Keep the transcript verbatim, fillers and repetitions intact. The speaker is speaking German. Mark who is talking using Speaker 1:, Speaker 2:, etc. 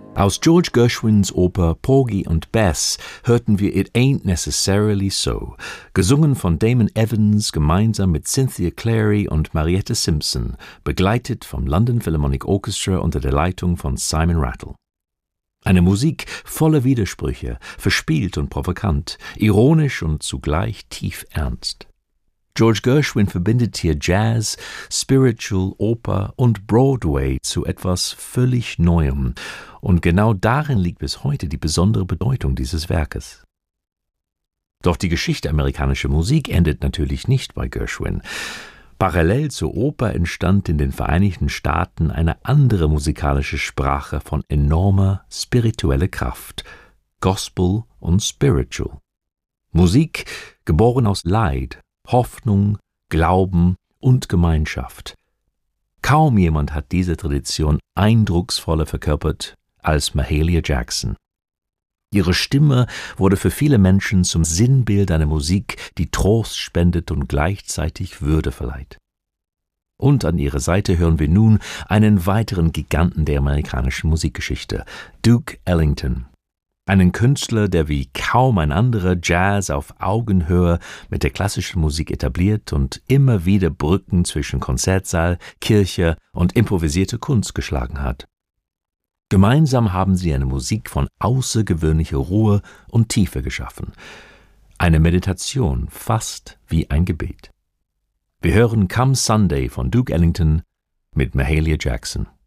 Speaker 1: Aus George Gershwins Oper Porgy and Bess hörten wir It Ain't Necessarily So, gesungen von Damon Evans gemeinsam mit Cynthia Clary und Marietta Simpson, begleitet vom London Philharmonic Orchestra unter der Leitung von Simon Rattle. Eine Musik voller Widersprüche, verspielt und provokant, ironisch und zugleich tief ernst. George Gershwin verbindet hier Jazz, Spiritual, Oper und Broadway zu etwas völlig Neuem. Und genau darin liegt bis heute die besondere Bedeutung dieses Werkes. Doch die Geschichte amerikanischer Musik endet natürlich nicht bei Gershwin. Parallel zur Oper entstand in den Vereinigten Staaten eine andere musikalische Sprache von enormer spiritueller Kraft: Gospel und Spiritual. Musik, geboren aus Leid, Hoffnung, Glauben und Gemeinschaft. Kaum jemand hat diese Tradition eindrucksvoller verkörpert als Mahalia Jackson. Ihre Stimme wurde für viele Menschen zum Sinnbild einer Musik, die Trost spendet und gleichzeitig Würde verleiht. Und an ihrer Seite hören wir nun einen weiteren Giganten der amerikanischen Musikgeschichte, Duke Ellington. Einen Künstler, der wie kaum ein anderer Jazz auf Augenhöhe mit der klassischen Musik etabliert und immer wieder Brücken zwischen Konzertsaal, Kirche und improvisierte Kunst geschlagen hat. Gemeinsam haben sie eine Musik von außergewöhnlicher Ruhe und Tiefe geschaffen. Eine Meditation, fast wie ein Gebet. Wir hören Come Sunday von Duke Ellington mit Mahalia Jackson.